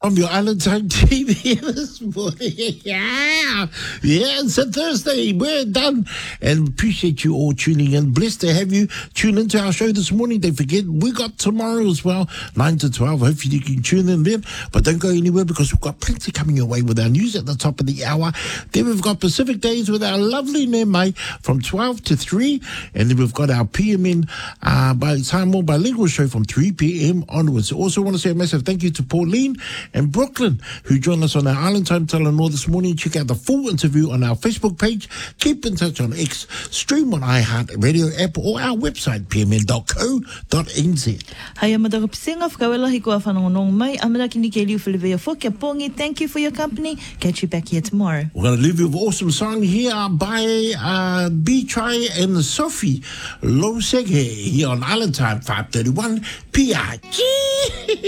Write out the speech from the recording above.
from your Island Time TV this morning. Yeah, it's a Thursday. We're done. And appreciate you all tuning in. Blessed to have you tune into our show this morning. Don't forget, we got tomorrow as well, 9 to 12. Hopefully you can tune in then. But don't go anywhere because we've got plenty coming your way with our news at the top of the hour. Then we've got Pacific Days with our lovely Nemai from 12 to 3. And then we've got our PMN by Samoa Bilingual show from 3 p.m. onwards. Also want to say a massive thank you to Pauline and Brooklyn who joined us on our Island Time Talanoa this morning. Check out the full interview on our Facebook page. Keep in touch on X, stream on iHeart Radio app or our website pmn.co.nz. Hai amada kupisinga whakawelahi kua whanongonong mai amada kini ke liu whilewea whokia pongi. Thank you for your company. Catch you back here tomorrow. We're going to leave you with an awesome song here by B-Try and Sophie Losege here on Island Time 531 PRG.